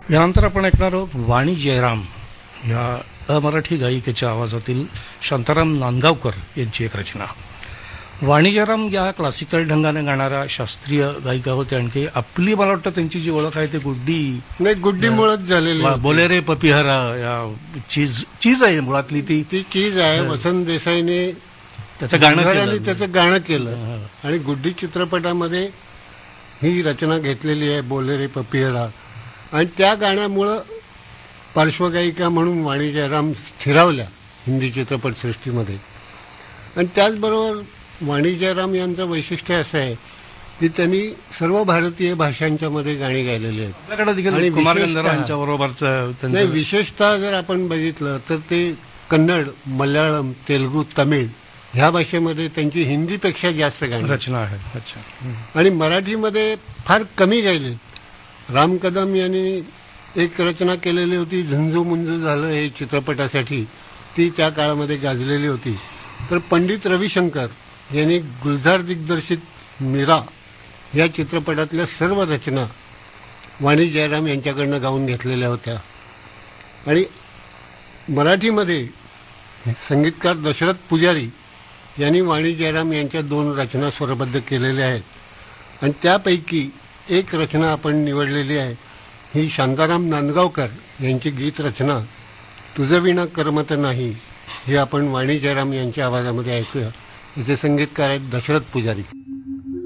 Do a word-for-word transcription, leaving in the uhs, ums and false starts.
यानंतर आपण ऐकणार आहोत वाणी जयराम या अमराठी गायिकेच्या आवाजातील शांताराम नांदगावकर यांची एक रचना। वाणी जयराम या क्लासिकल ढंगाने गाणाऱ्या शास्त्रीय गायिका होत्या आणि आपली मला वाटतं त्यांची जी ओळख आहे ते गुड्डी नाही गुड्डीमुळेच झालेली होती। बोलेरे पपिहरा या चीज चीज आहे मुळातली ती ती चीज आहे। वसंत देसाईने त्याचं गाणं केलं त्याचं गाणं केलं आणि गुड्डी चित्रपटामध्ये ही रचना घेतलेली आहे बोलेरे पपिहरा आणि त्या गाण्यामुळं पार्श्वगायिका म्हणून वाणी जयराम स्थिरावल्या हिंदी चित्रपटसृष्टीमध्ये। आणि त्याचबरोबर वाणी जयराम यांचं वैशिष्ट्य असं आहे की त्यांनी सर्व भारतीय भाषांच्या मध्ये गाणी गायलेली आहेत आणि कुमार गंधर्वांच्या बरोबरचं नाही विशेषतः जर आपण बघितलं तर ते कन्नड, मल्याळम, तेलुगू, तमिळ ह्या भाषेमध्ये त्यांची हिंदीपेक्षा जास्त गाणी रचना आहेत। अच्छा। आणि मराठीमध्ये फार कमी गायले। राम कदम यांनी एक रचना केलेली होती झुंजू मुंजू झालं हे चित्रपटासाठी, ती त्या काळामध्ये गाजलेली होती। तर पंडित रविशंकर यांनी गुलजार दिग्दर्शित मीरा या चित्रपटातल्या सर्व रचना वाणी जयराम यांच्याकडनं गाऊन घेतलेल्या होत्या। आणि मराठीमध्ये संगीतकार दशरथ पुजारी यांनी वाणी जयराम यांच्या दोन रचना स्वरबद्ध केलेल्या आहेत आणि त्यापैकी एक रचना आपण निवडलेली आहे। ही शांताराम नांदगावकर यांची गीत रचना तुझं विना करमत नाही, हे आपण वाणी जयराम यांच्या आवाजामध्ये ऐकूया। याचे संगीतकार आहेत दशरथ पुजारी।